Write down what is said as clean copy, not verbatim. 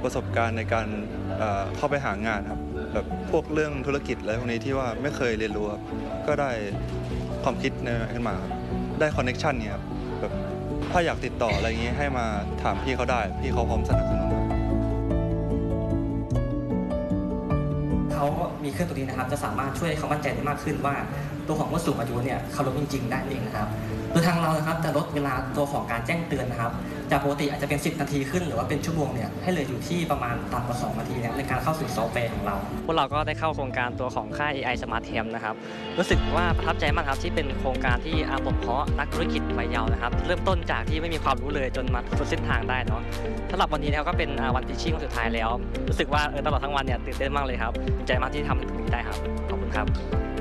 ประสบการณ์ในการเข้าไปหางานครับแบบพวกเรื่องธุรกิจอะไรพวกนี้ที่ว่าไม่เคยเรียนรู้ครับก็ได้ความคิดขึ้นมาครับได้คอนเน็กชันเนี่ยครับแบบถ้าอยากติดต่ออะไรอย่างนี้ให้มาถามพี่เขาได้พี่เขาพร้อมสนับสนุนเขามีเครื่องตัวนี้นะครับจะสามารถช่วยเขามั่นใจได้มากขึ้นว่าตัวของผู้สูงอายุเนี่ยเขาลดจริงๆได้เองนะครับโดยทางเรานะครับจะลดเวลาตัวของการแจ้งเตือนนะครับจากปกติอาจจะเป็น10นาทีขึ้นหรือว่าเป็นชั่วโมงเนี่ยให้เหลืออยู่ที่ประมาณต่ำกว่า2นาทีในการเข้าสู่ซอฟต์แวร์ของเราพวกเราก็ได้เข้าโครงการตัวของค่าย AI Smart Camp นะครับรู้สึกว่าประทับใจมากครับที่เป็นโครงการที่บ่มเพาะนักธุรกิจวัยเยาว์นะครับเริ่มต้นจากที่ไม่มีความรู้เลยจนมาสุดเส้นทางได้เนาะสำหรับวันนี้แล้วก็เป็นวันพิชชิ่งวันสุดท้ายแล้วรู้สึกว่าตลอดทั้งวันเนี่ยตื่นเต้นมากเลยครับใจมากที่ทำถึงนี้ได้ครับขอบคุณครับ